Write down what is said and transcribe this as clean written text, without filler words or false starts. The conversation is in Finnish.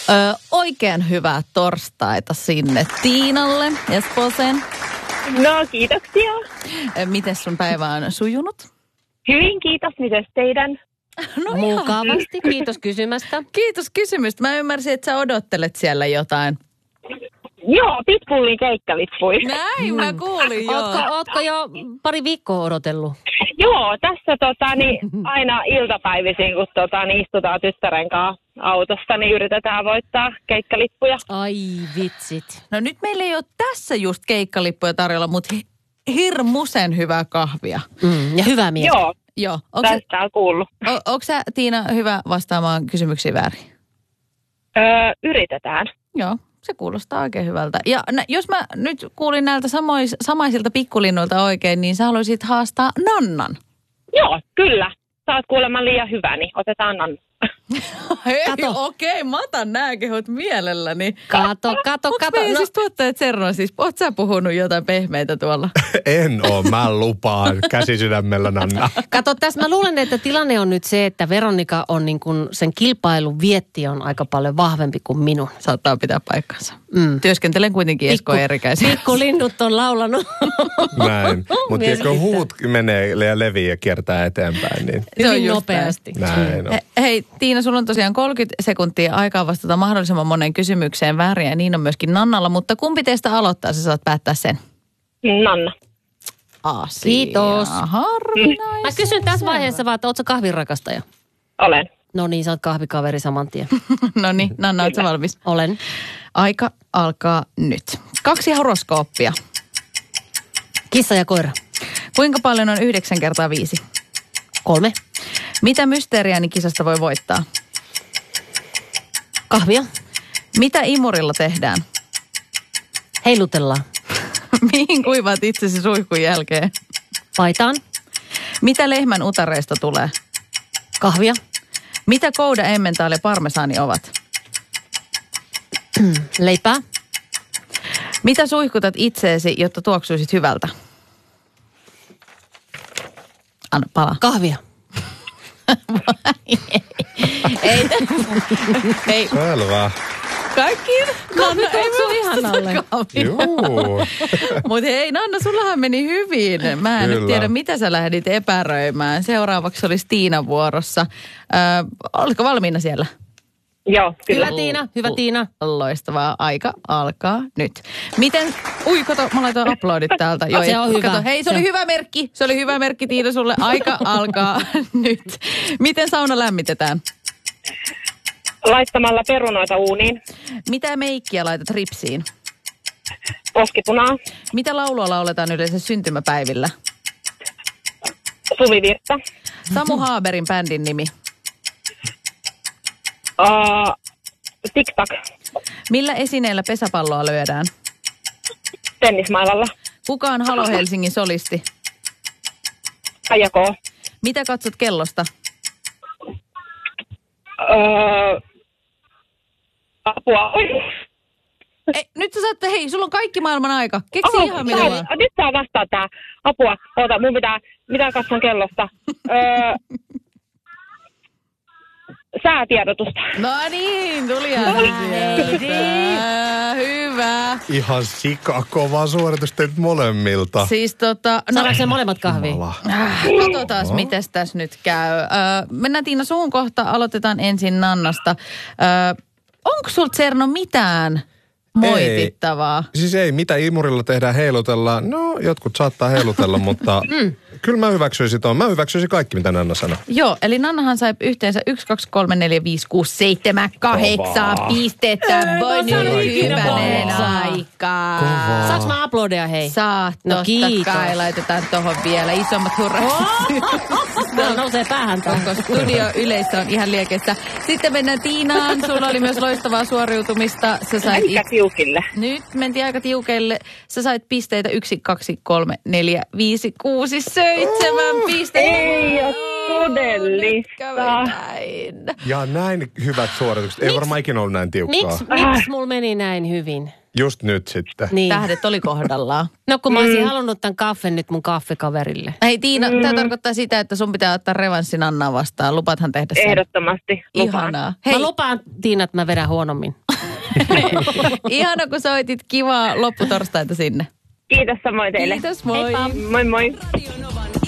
Oikein hyvää torstaita sinne Tiinalle Espooseen. No, kiitoksia. Miten sun päivä on sujunut? Hyvin, kiitos. Mites teidän? No mukavasti, kiitos kysymästä. Kiitos kysymystä. Mä ymmärsin, että sä odottelet siellä jotain. Joo, Pitbullin keikkalippuja. Näin mä kuulin, joo. Ootko jo pari viikkoa odotellut? Joo, tässä aina iltapäivisin, kun istutaan tyttären kanssa autossa, niin yritetään voittaa keikkalippuja. Ai vitsit. No nyt meillä ei ole tässä just keikkalippuja tarjolla, mutta hirmuisen hyvää kahvia. Ja hyvää mieltä. Joo, Onko tästä on kuullut. Onko sä, Tiina, hyvä vastaamaan kysymyksiin väärin? Yritetään. Joo, se kuulostaa oikein hyvältä. Ja jos mä nyt kuulin näiltä samaisilta pikkulinnuilta oikein, niin sä haluaisit haastaa Nannan. Joo, kyllä. Sä oot kuulemma liian hyvä, niin otetaan Nanna. Hei, okei, mä otan nää kehot mielelläni. Kato. Onko meidän siis tuottajat Serno, siis oot sä puhunut jotain pehmeitä tuolla? En oo, mä lupaan käsisydämellä, Nanna. Kato, tässä mä luulen, että tilanne on nyt se, että Veronika on niin kuin sen kilpailun vietti on aika paljon vahvempi kuin minun. Saattaa pitää paikkansa. Työskentelen kuitenkin Esko Eerikäisen. Pikkulinnut on laulanut. Näin. Mutta tiedätkö, huut menee ja levii ja kiertää eteenpäin. Niin. Hyvin nopeasti. Näin on. Hei, Tiina, sulla on tosiaan 30 sekuntia aikaa vastata mahdollisimman moneen kysymykseen väärin ja niin on myöskin Nannalla, mutta kumpi teistä aloittaa, sä saat päättää sen? Nanna. Asia. Kiitos. Harvinaisen. Mä kysyn tässä vaiheessa vaan, että ootko sä kahvinrakastaja? Olen. No niin, sä oot kahvikaveri saman tien. No niin, Nanna, ootko sä valmis? Olen. Aika alkaa nyt. 2 horoskooppia. Kissa ja koira. Kuinka paljon on 9 kertaa 5? 3. Mitä mysteeriä niin kisasta voi voittaa? Kahvia. Mitä imurilla tehdään? Heilutellaan. Mihin kuivaat itsesi suihkun jälkeen? Paitaan. Mitä lehmän utareista tulee? Kahvia. Mitä kouda, emmentaali ja parmesaani ovat? Leipää. Mitä suihkutat itseesi, jotta tuoksuisit hyvältä? Anna palaa. Kahvia. Ei. Selvä. Kaikki. Nanna, ei tuoksuu ihanalle. Juu. Mutta hei, Nanna, sullahan meni hyvin. Mä en nyt tiedä, mitä sä lähdit epäröimään. Seuraavaksi olisi Tiinan vuorossa. Oletko valmiina siellä? Joo, kyllä. Hyvä Tiina. Loistavaa. Aika alkaa nyt. Miten... kato, mä laitoin uploadit täältä. Joo, se on hyvä. Kato, hei, se oli hyvä merkki. Se oli hyvä merkki, Tiina, sulle. Aika alkaa nyt. Miten sauna lämmitetään? Laittamalla perunoita uuniin. Mitä meikkiä laitat ripsiin? Poskipunaa. Mitä laulua lauletaan yleensä syntymäpäivillä? Suvivirttä. Samu Haaberin bändin nimi. Tic-tac. Millä esineellä pesäpalloa lyödään? Tennismailalla. Kuka on Halo Helsingin solisti? Kaija K. Mitä katsot kellosta? Apua. Nyt sä saatte, hei, sulla on kaikki maailman aika. Keksi ihan mitä vaan. Nyt saa vastaa tää. Apua. Oota, mun mitä katson kellosta? Säätiedotusta. No niin, tuli hyvä. Ihan sikakova suoritus teiltä molemmilta. Siis Saadaanko ne molemmat kahvia? Katsotaan, mites tässä nyt käy. Mennään Tiina suun kohta, aloitetaan ensin Nannasta. Onko sulta, Serno, mitään moitittavaa? Siis ei, mitä imurilla tehdään, heilutellaan. No, jotkut saattaa heilutella, mutta kyllä mä hyväksyisin tuon. Mä hyväksyisin kaikki, mitä Nanna sanoi. Joo, eli Nannahan sai yhteensä 1, 2, 3, 4, 5, 6, 7, 8 pistettä. Voi nyt hyvänen aika. Saanko mä uploadia, hei? Saat, totta kai. Laitetaan tohon vielä isommat hurrat. Täällä nousee päähän tuon. Studio yleisö on ihan liekessä. Sitten mennään Tiinaan. Sulla oli myös loistavaa suoriutumista. Sä sait Aika tiukille. Nyt mentiin aika tiukeille. Sä sait pisteitä 1, 2, 3, 4, 5, 6, 7 pistettä. Ei ole todellista. Ja näin hyvät suoritukset. Ei varmaan ikinä ollut näin tiukkaa. Miksi mulla meni näin hyvin? just nyt sitten. Niin. Tähdet oli kohdallaan. No kun mä olisin halunnut tämän kaffen nyt mun kaffekaverille. Hei Tiina, tämä tarkoittaa sitä, että sun pitää ottaa revanssin Annaa vastaan. Lupaathan tehdä sen. Ehdottomasti. Lupaan. Ihanaa. Hei. Mä lupaan, Tiina, että mä vedän huonommin. Ihana, kun soitit. Kivaa lopputorstaita sinne. Kiitos samoin teille. Kiitos, moi. Heippa. Moi moi.